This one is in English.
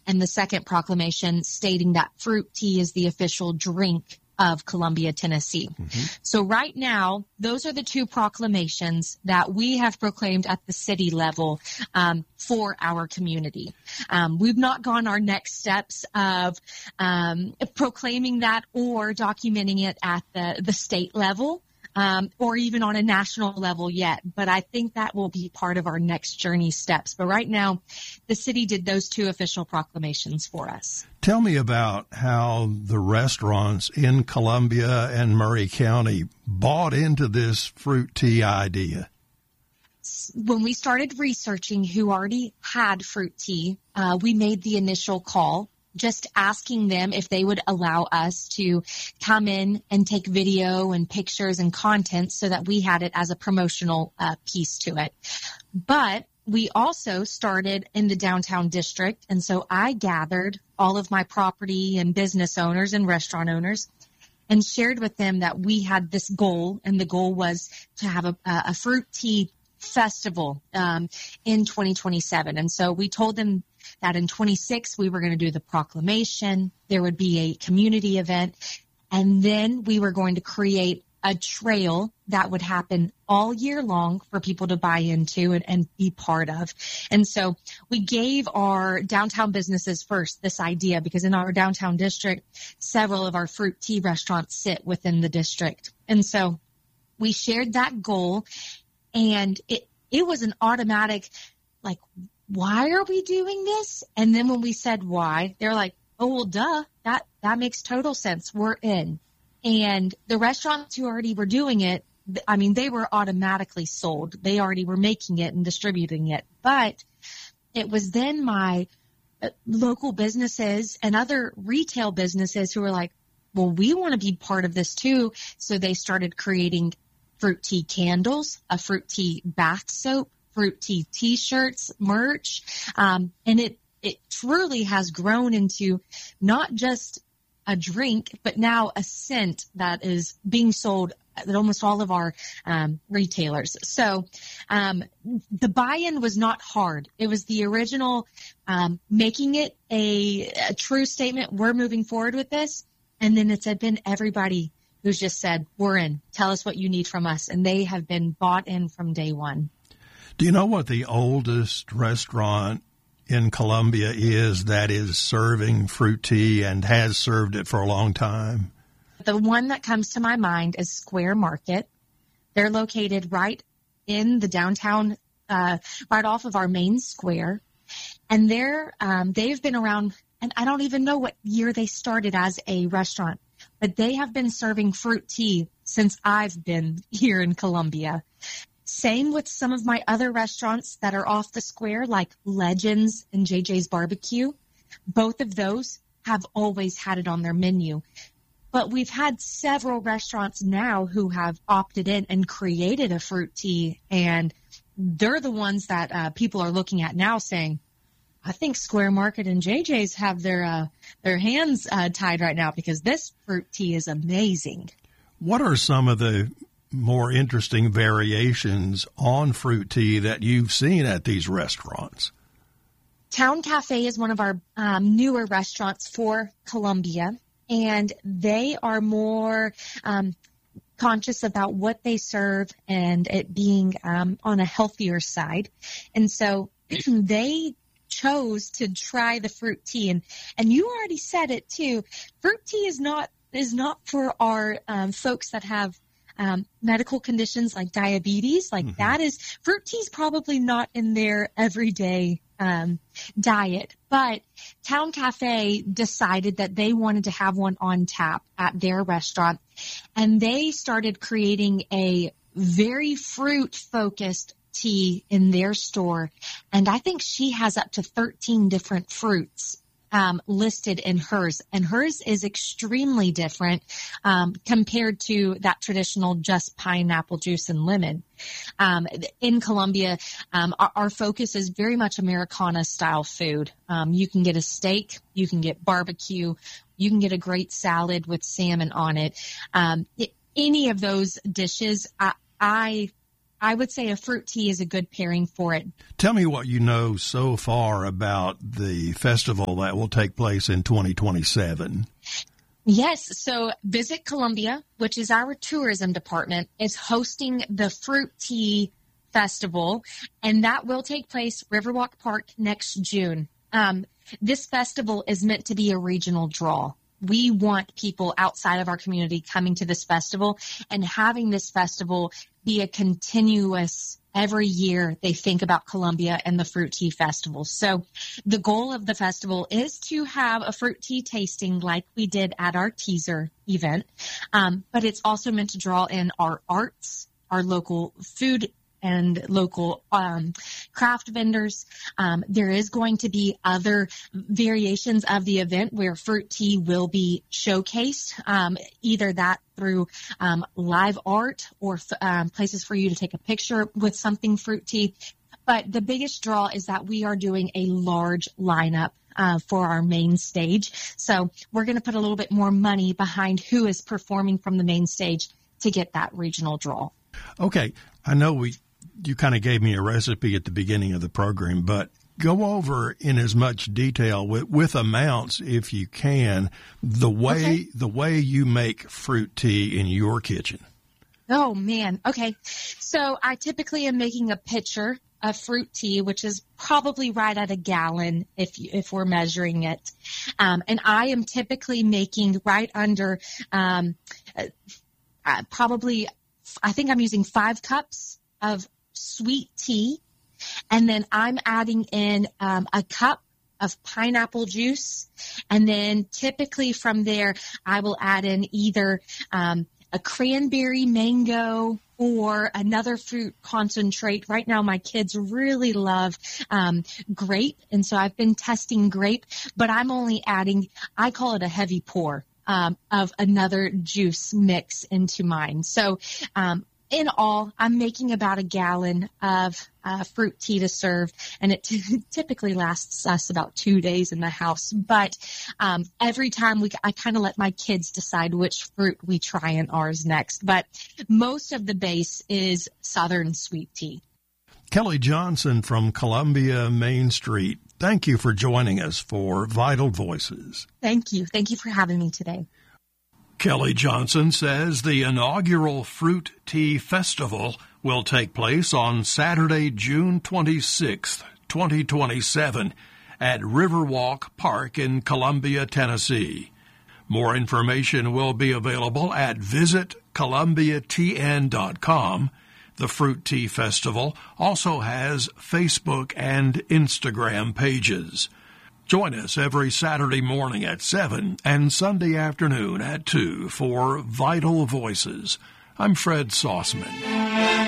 and the second proclamation stating that fruit tea is the official drink of Columbia, Tennessee. Mm-hmm. So right now, those are the two proclamations that we have proclaimed at the city level for our community. We've not gone our next steps of proclaiming that or documenting it at the state level. Or even on a national level yet. But I think that will be part of our next journey steps. But right now, the city did those two official proclamations for us. Tell me about how the restaurants in Columbia and Murray County bought into this fruit tea idea. When we started researching who already had fruit tea, we made the initial call, just asking them if they would allow us to come in and take video and pictures and content so that we had it as a promotional piece to it. But we also started in the downtown district, and so I gathered all of my property and business owners and restaurant owners and shared with them that we had this goal, and the goal was to have a fruit tea festival in 2027. And so we told them that in 26 we were going to do the proclamation, there would be a community event, and then we were going to create a trail that would happen all year long for people to buy into and be part of. And so we gave our downtown businesses first this idea, because in our downtown district, several of our fruit tea restaurants sit within the district. And so we shared that goal, and it was an automatic, like, why are we doing this? And then when we said why, they're like, oh, well, duh, that makes total sense. We're in. And the restaurants who already were doing it, I mean, they were automatically sold. They already were making it and distributing it. But it was then my local businesses and other retail businesses who were like, well, we want to be part of this too. So they started creating fruit tea candles, a fruit tea bath soap, fruit tea T-shirts, merch, and it truly has grown into not just a drink, but now a scent that is being sold at almost all of our retailers. So the buy-in was not hard. It was the original making it a true statement. We're moving forward with this, and then it's been everybody who's just said, we're in. Tell us what you need from us, and they have been bought in from day one. Do you know what the oldest restaurant in Columbia is that is serving fruit tea and has served it for a long time? The one that comes to my mind is Square Market. They're located right in the downtown, right off of our main square. And they've been around, and I don't even know what year they started as a restaurant, but they have been serving fruit tea since I've been here in Columbia. Same with some of my other restaurants that are off the square, like Legends and JJ's Barbecue. Both of those have always had it on their menu. But we've had several restaurants now who have opted in and created a fruit tea, and they're the ones that people are looking at now saying, I think Square Market and JJ's have their hands tied right now, because this fruit tea is amazing. What are some of the more interesting variations on fruit tea that you've seen at these restaurants? Town Cafe is one of our newer restaurants for Columbia, and they are more conscious about what they serve and it being on a healthier side. And so they chose to try the fruit tea. And you already said it too. Fruit tea is not for our folks that have medical conditions like diabetes. Like that is, fruit tea is probably not in their everyday diet. But Town Cafe decided that they wanted to have one on tap at their restaurant, and they started creating a very fruit-focused tea in their store. And I think she has up to 13 different fruits listed in hers, and hers is extremely different compared to that traditional just pineapple juice and lemon. In Columbia, our focus is very much Americana style food. You can get a steak, you can get barbecue, you can get a great salad with salmon on it. Any of those dishes, I I would say a fruit tea is a good pairing for it. Tell me what you know so far about the festival that will take place in 2027. Yes. So Visit Columbia, which is our tourism department, is hosting the Fruit Tea Festival, and that will take place Riverwalk Park next June. This festival is meant to be a regional draw. We want people outside of our community coming to this festival and having this festival be a continuous, every year they think about Columbia and the Fruit Tea Festival. So the goal of the festival is to have a fruit tea tasting like we did at our teaser event. But it's also meant to draw in our arts, our local food and local craft vendors. There is going to be other variations of the event where fruit tea will be showcased, either that through live art or places for you to take a picture with something fruit tea. But the biggest draw is that we are doing a large lineup for our main stage. So we're going to put a little bit more money behind who is performing from the main stage to get that regional draw. Okay. I know you kind of gave me a recipe at the beginning of the program, but go over in as much detail with amounts, if you can, the way you make fruit tea in your kitchen. Oh, man. Okay. So I typically am making a pitcher of fruit tea, which is probably right at a gallon if we're measuring it. And I am typically making right under probably, I think I'm using 5 cups of sweet tea, and then I'm adding in a cup of pineapple juice, and then typically from there I will add in either a cranberry, mango, or another fruit concentrate. Right now my kids really love grape, and so I've been testing grape, but I'm only adding, I call it a heavy pour of another juice mix into mine. So in all, I'm making about a gallon of fruit tea to serve, and it typically lasts us about 2 days in the house. But every time I kind of let my kids decide which fruit we try in ours next. But most of the base is Southern sweet tea. Kelly Johnson from Columbia Main Street, thank you for joining us for Vital Voices. Thank you. Thank you for having me today. Kelly Johnson says the inaugural Fruit Tea Festival will take place on Saturday, June 26th, 2027, at Riverwalk Park in Columbia, Tennessee. More information will be available at visitcolumbiatn.com. The Fruit Tea Festival also has Facebook and Instagram pages. Join us every Saturday morning at 7 and Sunday afternoon at 2 for Vital Voices. I'm Fred Sauceman.